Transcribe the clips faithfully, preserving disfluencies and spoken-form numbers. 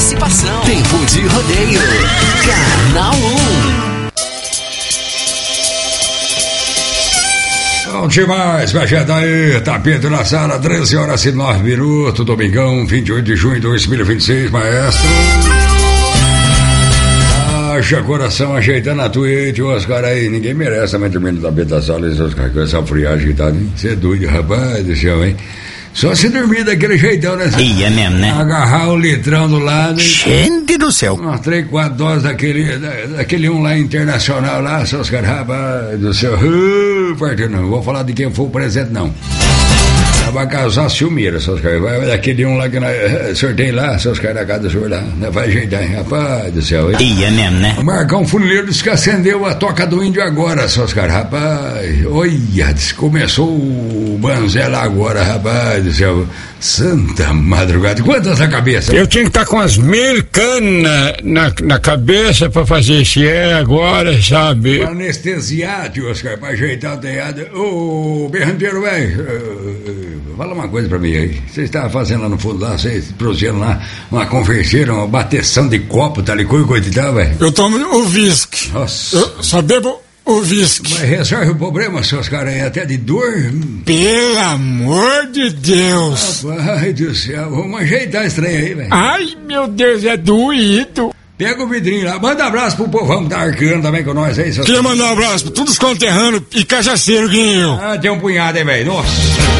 participação. Tempo de rodeio. Canal um. Bom demais, minha gente aí, tapete na sala, treze horas e nove minutos, domingão, vinte e oito de junho de dois mil e vinte e seis, maestro. Haja coração ajeitando a Twitch, Oscar aí, ninguém merece também dormir no tapete da sala, Oscar, com essa friagem, tá? Você é doido, rapaz do céu, hein? Só se dormir daquele jeitão, né? Ia mesmo, né? Agarrar o litrão do lado. Gente do céu. Umas três, quatro doses daquele, da, daquele um lá internacional lá, seus caras, rapaz do céu. Uh, partido não, vou falar de quem for o presente, não. Vai causar ciúmeira, seus caras. Vai daquele um lá que nós sorteio lá, seus caras da casa do senhor lá. Vai ajeitar, hein? Rapaz do céu, hein? Ia mesmo, né? O Marcão Funileiro disse que acendeu a toca do índio agora, seus caras. Rapaz, olha, começou o banzé lá agora, rapaz do céu. Santa madrugada. Quantas na cabeça? Eu tinha que estar com as mil canas na, na cabeça pra fazer esse é agora, sabe? Pra anestesiar, tio Oscar, pra ajeitar o telhado. Ô, berranteiro, velho, uh, fala uma coisa pra mim aí. Você estava fazendo lá no fundo, lá, vocês produziram lá uma converseira, uma bateção de copo, tal e coisa, coisa e tal, velho. Eu tomo o whisky. Nossa. Eu só bebo o whisky. Mas resolve o problema, seus caras aí, até de dor? Pelo amor de Deus. Rapaz do céu, vamos ajeitar esse trem aí, velho. Ai, meu Deus, é doído. Pega o vidrinho lá, manda abraço pro povão que tá arcando também com nós aí, seus Queria mandar um abraço pra todos os conterrâneos e cajaceiros que nem eu. Ah, tem um punhado aí, velho, nossa.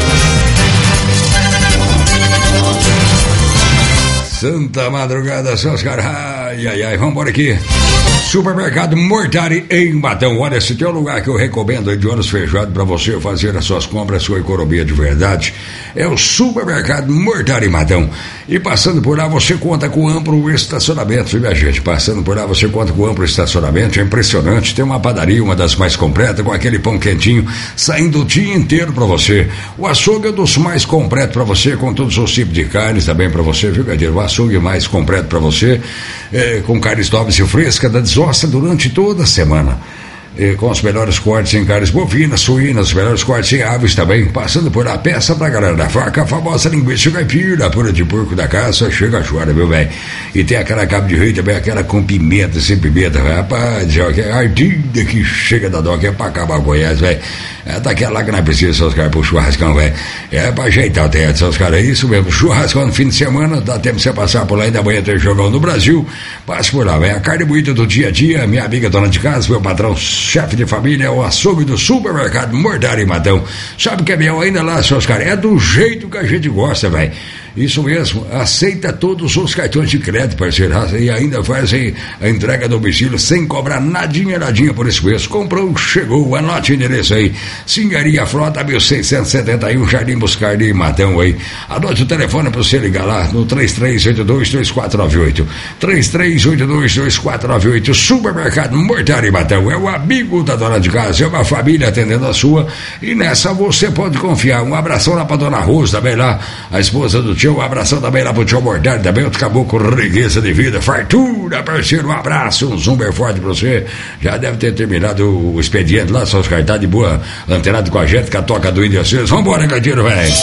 Santa madrugada, seus caras. Ai, ai, ai, vambora aqui. Supermercado Mortari em Matão. Olha, se tem um lugar que eu recomendo de olhos fechados para você fazer as suas compras, sua economia de verdade, é o Supermercado Mortari em Matão. E passando por lá você conta com amplo estacionamento, viu, minha gente? Passando por lá você conta com amplo estacionamento, é impressionante. Tem uma padaria, uma das mais completas, com aquele pão quentinho, saindo o dia inteiro para você. O açougue é dos mais completos para você, com todos os tipos de carnes também para você, viu, Gadeiro? O açougue mais completo para você, é, com carnes nobres e frescas, da desossa durante toda a semana. E com os melhores cortes em carnes bovinas, suínas, os melhores cortes em aves também, passando por lá, peça pra galera da faca, a famosa linguiça caipira, pura de porco da caça, chega a chora, meu velho. E tem aquela cabo de rei também, aquela com pimenta, sem pimenta, rapaz, é ardida que chega da dó, que é pra acabar com Goiás, velho. É daquela lá que não precisa, seus caras, pro churrascão, velho. É pra ajeitar o teto, seus caras, é isso mesmo, churrascão no fim de semana, dá tempo de você passar por lá, ainda amanhã tem jogão no Brasil, passe por lá, velho. A carne bonita do dia a dia, minha amiga dona de casa, meu patrão, chefe de família, é o açougue do Supermercado Mortari em Matão. Sabe que é meu ainda lá, seus caras? É do jeito que a gente gosta, velho. Isso mesmo, aceita todos os cartões de crédito, parceiro, e ainda fazem a entrega a domicílio sem cobrar nadinha, nadinha por esse preço. Comprou, chegou, anote o endereço aí. Singaria Frota, mil seiscentos e setenta e um, Jardim Buscardi em Matão aí. Anote o telefone para você ligar lá no três três oito dois, dois quatro nove oito. três três oito dois, dois quatro nove oito. Supermercado Mortari em Matão. É o amigo da dona de casa, é uma família atendendo a sua. E nessa você pode confiar. Um abração lá pra dona Rosa também lá, a esposa do tio. Um abração também lá pro tio Mortari, também outro caboclo, riqueza de vida, fartura, parceiro. Um abraço, um zumber forte pra você. Já deve ter terminado o expediente lá, só os cartazes de boa, antenado com a gente, com a toca do Índio Aceso. Vambora, Gatinho, velho.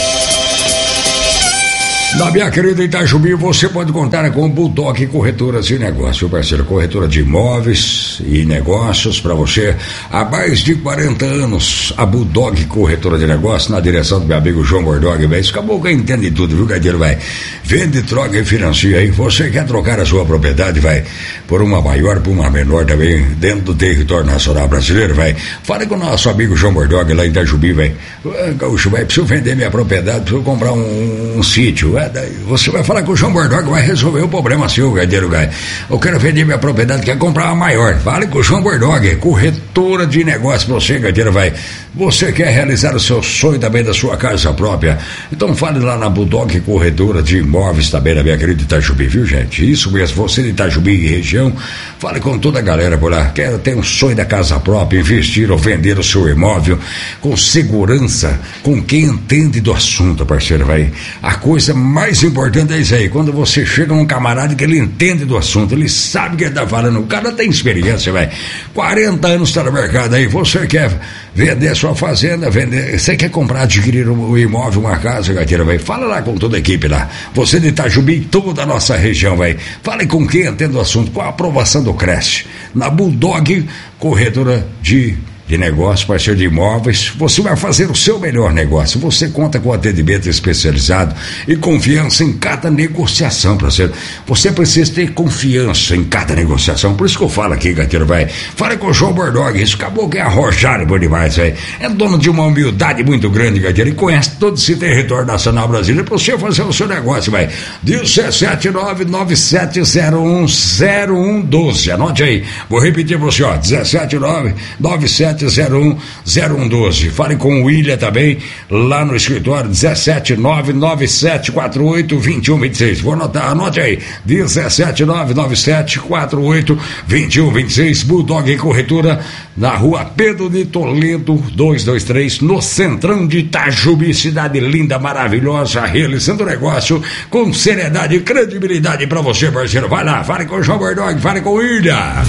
Na minha querida Itajubi, você pode contar com o Bulldog Corretoras de Negócio, parceiro. Corretora de imóveis e negócios para você há mais de quarenta anos. A Bulldog Corretora de Negócio, na direção do meu amigo João Bordog, velho. Esse caboclo entende tudo, viu, Gadeiro, velho? Vende, troca e financia, hein? Você quer trocar a sua propriedade, vai, por uma maior, por uma menor também, dentro do território nacional brasileiro, vai. Fale com o nosso amigo João Bordog lá em Itajubi, velho. Gaúcho, vai, preciso vender minha propriedade, preciso comprar um, um sítio. Você vai falar com o João Bordog, vai resolver o problema seu, Gadeiro, velho. Eu quero vender minha propriedade, quer comprar uma maior. Fale com o João Bordog, corretora de negócio pra você, Gadeiro, vai. Você quer realizar o seu sonho também da sua casa própria? Então fale lá na Bulldog Corretora de Imóveis também, na minha querida Itajubi, viu, gente? Isso mesmo, você de Itajubi e região, fale com toda a galera por lá. Quer ter um sonho da casa própria, investir ou vender o seu imóvel com segurança, com quem entende do assunto, parceiro, vai. A coisa mais importante é isso aí, quando você chega num camarada que ele entende do assunto, ele sabe o que ele tá falando, o cara tem experiência, velho. quarenta anos tá no mercado aí, você quer vender sua fazenda, vender, você quer comprar, adquirir um imóvel, uma casa, gaiteira, velho, fala lá com toda a equipe lá, você de Itajubi, toda a nossa região, velho, fale com quem entende do assunto, com a aprovação do Cresce, na Bulldog, corretora de de negócio, parceiro de imóveis, você vai fazer o seu melhor negócio. Você conta com atendimento especializado e confiança em cada negociação, parceiro. Você precisa ter confiança em cada negociação. Por isso que eu falo aqui, gaiteiro, velho. Fala com o João Bordog, isso acabou que é arrochado por demais, velho. É dono de uma humildade muito grande, gaiteiro, e conhece todo esse território nacional brasileiro para você fazer o seu negócio, velho. dezessete nove nove sete zero um zero um um dois. Anote aí. Vou repetir para você, ó. dezessete nove nove sete zero um zero um dois. Fale com o William também, lá no escritório, dezessete nove nove sete quatro oito dois um dois seis. Vou anotar, anote aí, dezessete nove nove sete quatro oito dois um dois seis. Bulldog Corretora, na rua Pedro de Toledo duzentos e vinte e três, no centrão de Itajubi, cidade linda, maravilhosa, realizando negócio com seriedade e credibilidade pra você, parceiro. Vai lá, fale com o João Bordog, fale com o William.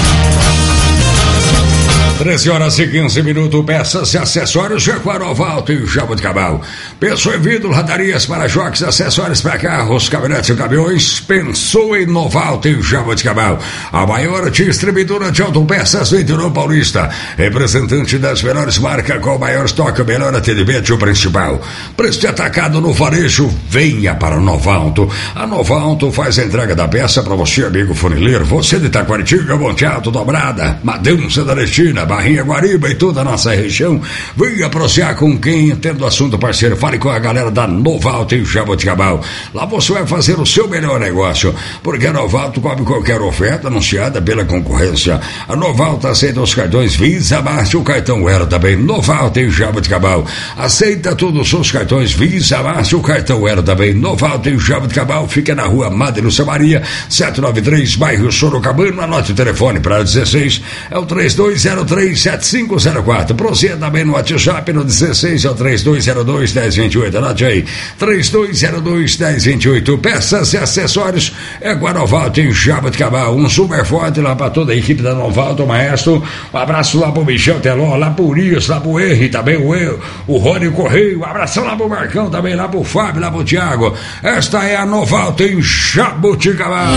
treze horas e quinze minutos, peças e acessórios, Jaguarovalto e Jaboticabal. Pensou em vidro, radarias, para-choques, acessórios para carros, caminhonetes e caminhões? Pensou em Novalto e Jaboticabal. A maior distribuidora de autopeças do interior paulista. Representante das melhores marcas, com o maior estoque, o melhor atendimento e o principal. Preço atacado no varejo, venha para Novalto. A Novalto faz a entrega da peça para você, amigo funileiro. Você de Taquaritinga, Monte Alto, Dobrada, Madão, Santa Cristina, Barrinha, Guariba e toda a nossa região. Venha apreciar com quem entende do assunto, parceiro. Fale com a galera da Novalto e Jaboticabal. Lá você vai fazer o seu melhor negócio, porque a Novalto cobre qualquer oferta anunciada pela concorrência. A Novalto aceita os cartões Visa, Master, o cartão Elo também. Novalto e Jaboticabal aceita todos os seus cartões Visa, Master, o cartão Elo também. Novalto e Jaboticabal fica na rua Madre Lúcia Maria, setecentos e noventa e três, bairro Sorocabana. Anote o telefone para dezesseis, é o três dois zero três sete cinco zero quatro. Proceda também no WhatsApp no dezesseis, é o três dois zero dois um zero dois oito. Anote aí, três dois zero dois um zero dois oito. Peças e acessórios é Guarovalto em Jaboticabal. Um super forte lá para toda a equipe da Novalto, maestro. Um abraço lá pro Michel Teló, lá pro Urias, lá pro Henry, também o eu, o Rony Correio. Um abração lá pro Marcão, também lá pro Fábio, lá pro Thiago. Esta é a Novalto em Jaboticabal.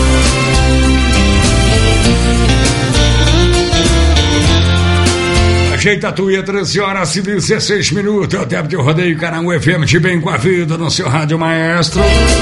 Ajeita a tuia, treze horas e dezesseis minutos. É o tempo de rodeio Carangu F M, de bem com a vida no seu rádio, maestro.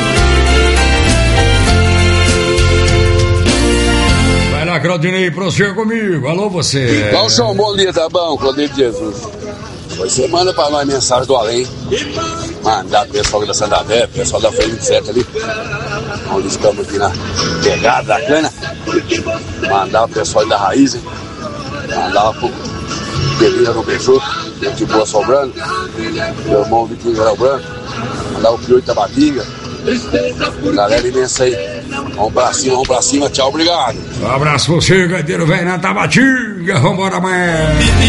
Vai lá, Claudinei, prossiga comigo. Alô, você. Galchão, bom dia, tá bom? Claudinei de Jesus. Você manda pra nós mensagem do além. Mandar pro pessoal da Santa Fé, pessoal da Feira vinte e sete ali. Onde estamos aqui na pegada da cana. Mandar pro pessoal da Raiz, hein? Mandar pro Beleza no Peixoto, gente boa sobrando, meu irmão Vitinho Geral Branco, mandar o Pioito da Batinga, galera imensa aí, vamos pra cima, vamos pra cima, tchau, obrigado. Um abraço pra você, gaiteiro velho na Tabatinga, vambora, amanhã.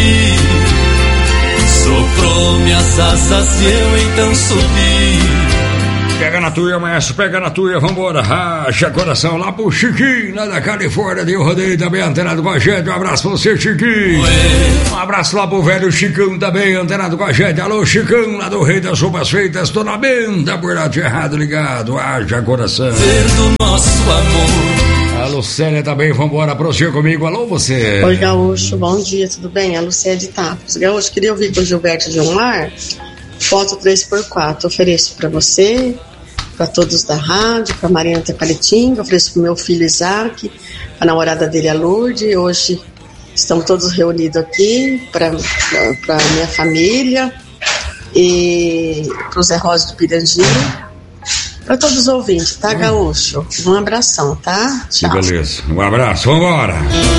Soprou minhas asas e eu então subi. Pega na tuia, maestro, pega na tuia, vambora, racha coração lá pro Chiquinho, lá da Califórnia, de rodeio também antenado com a gente, um abraço pra você, Chiquinho. Um abraço lá pro velho Chicão também, antenado com a gente, alô, Chicão, lá do Rei das Sopas Feitas, tô na benda, por lá de errado ligado, haja coração. Ser do nosso amor. A Lucélia também, vambora, prosseguir comigo, alô, você. Oi, Gaúcho, bom dia, tudo bem? A Lucélia de Tapos. Gaúcho, queria ouvir com o Gilberto de Omar, foto três por quatro, ofereço pra você, para todos da rádio, para Mariana Tacaritinga, ofereço para meu filho Isaac, a namorada dele a Lourdes. Hoje estamos todos reunidos aqui para minha família e para o Zé Rosa do Pirangi, para todos os ouvintes, tá, Gaúcho? Um abração, tá? Tchau. Beleza, um abraço, vambora.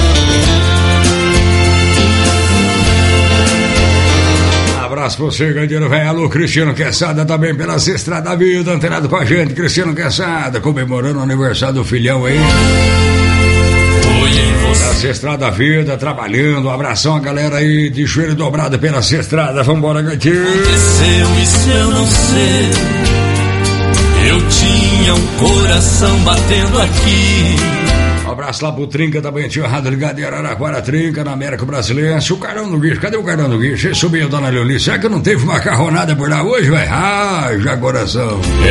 Abraço pra você, Gandeiro Velho. Alô, Cristiano Quesada também pela Estrada da Vida, antenado com a gente. Cristiano Quesada, comemorando o aniversário do filhão aí. Pela Estrada da Vida, trabalhando. Um abração a galera aí de joelho dobrado pela Estrada. Vambora, Gandeiro. Aconteceu isso eu não sei. é um coração batendo aqui. Um abraço lá pro Trinca, também tinha Rádio Ligado em Araraquara, Trinca, na América Brasileira. O Carão do Guicho, cadê o Carão do Guicho? Ele subiu, dona Leonice. Será que não teve macarronada por lá hoje, velho? Ah, já coração.